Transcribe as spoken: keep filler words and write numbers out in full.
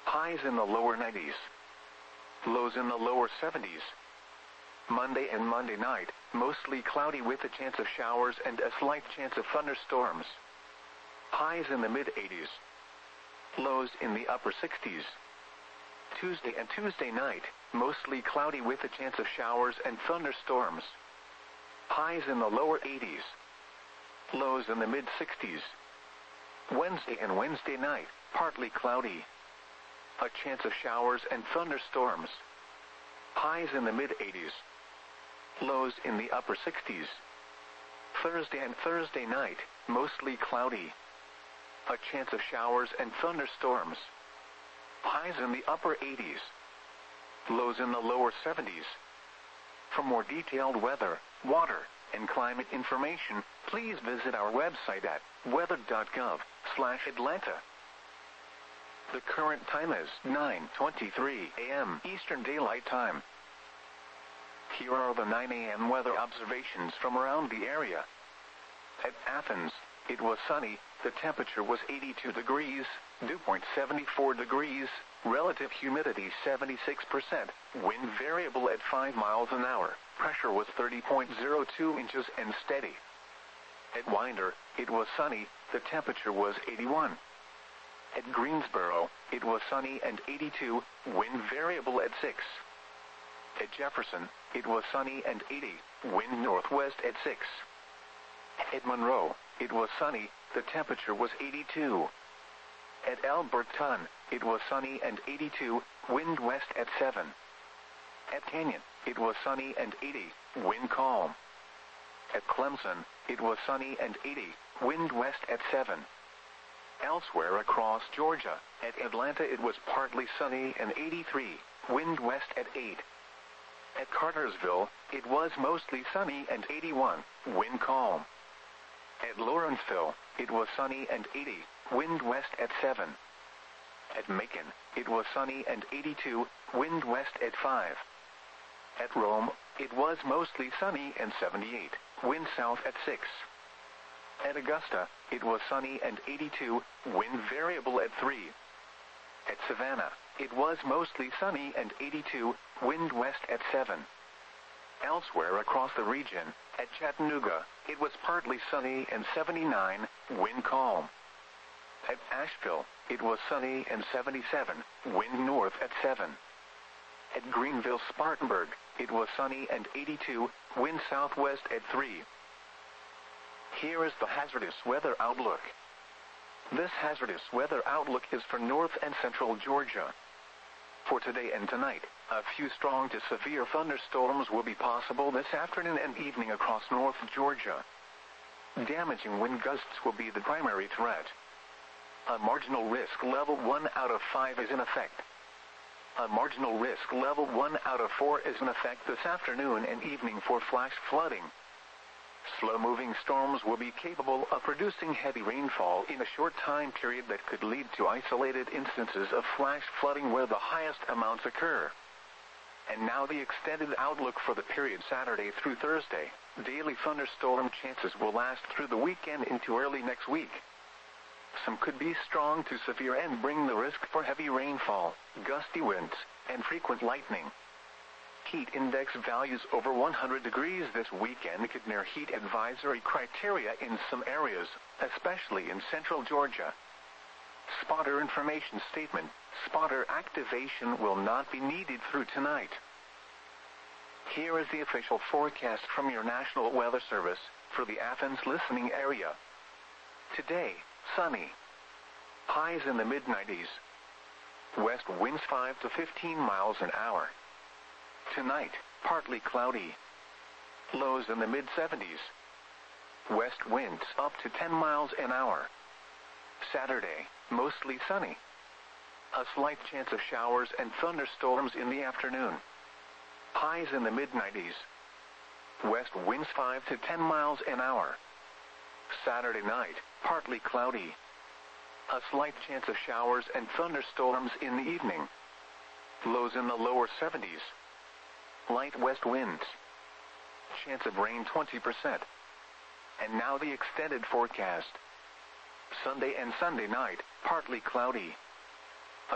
Highs in the lower nineties. Lows in the lower seventies. Monday and Monday night, mostly cloudy with a chance of showers and a slight chance of thunderstorms. Highs in the mid-eighties. Lows in the upper sixties. Tuesday and Tuesday night, mostly cloudy with a chance of showers and thunderstorms. Highs in the lower eighties. Lows in the mid-sixties. Wednesday and Wednesday night, partly cloudy. A chance of showers and thunderstorms. Highs in the mid-eighties. Lows in the upper sixties. Thursday and Thursday night, mostly cloudy. A chance of showers and thunderstorms. Highs in the upper eighties. Lows in the lower seventies. For more detailed weather, water, and climate information, please visit our website at weather dot gov slash Atlanta. The current time is nine twenty-three a m Eastern Daylight Time. Here are the nine a m weather observations from around the area. At Athens, it was sunny, the temperature was eighty-two degrees, dew point seventy-four degrees, relative humidity seventy-six percent, wind variable at five miles an hour, pressure was thirty point zero two inches and steady. At Winder, it was sunny, the temperature was eighty-one. At Greensboro, it was sunny and eighty-two, wind variable at six. At Jefferson, it was sunny and eighty, wind northwest at six. At Monroe, it was sunny, the temperature was eighty-two. At Alberton, it was sunny and eighty-two, wind west at seven. At Canyon, it was sunny and eighty, wind calm. At Clemson, it was sunny and eighty, wind west at seven. Elsewhere across Georgia, at Atlanta it was partly sunny and eighty-three, wind west at eight. At Cartersville, it was mostly sunny and eighty-one, wind calm. At Lawrenceville, it was sunny and eighty, wind west at seven. At Macon, it was sunny and eighty-two, wind west at five. At Rome, it was mostly sunny and seventy-eight, wind south at six. At Augusta, it was sunny and eighty-two, wind variable at three. At Savannah, it was mostly sunny and eighty-two, wind west at seven. Elsewhere across the region, at Chattanooga, it was partly sunny and seventy-nine, wind calm. At Asheville, it was sunny and seventy-seven, wind north at seven. At Greenville-Spartanburg, it was sunny and eighty-two, wind southwest at three. Here is the hazardous weather outlook. This hazardous weather outlook is for north and central Georgia. For today and tonight, a few strong to severe thunderstorms will be possible this afternoon and evening across north Georgia. Damaging wind gusts will be the primary threat. A marginal risk level one out of five is in effect. A marginal risk level one out of four is in effect this afternoon and evening for flash flooding. Slow-moving storms will be capable of producing heavy rainfall in a short time period that could lead to isolated instances of flash flooding where the highest amounts occur. And now the extended outlook for the period Saturday through Thursday. Daily thunderstorm chances will last through the weekend into early next week. Some could be strong to severe and bring the risk for heavy rainfall, gusty winds, and frequent lightning. Heat index values over one hundred degrees this weekend could near heat advisory criteria in some areas, especially in central Georgia. Spotter information statement: spotter activation will not be needed through tonight. Here is the official forecast from your National Weather Service for the Athens listening area. Today, sunny. Highs in the mid nineties. West winds five to fifteen miles an hour. Tonight, partly cloudy. Lows in the mid seventies. West winds up to ten miles an hour. Saturday, mostly sunny. A slight chance of showers and thunderstorms in the afternoon. Highs in the mid nineties. West winds five to ten miles an hour. Saturday night, partly cloudy. A slight chance of showers and thunderstorms in the evening. Lows in the lower seventies. Light west winds. Chance of rain twenty percent. And now the extended forecast. Sunday and Sunday night, partly cloudy.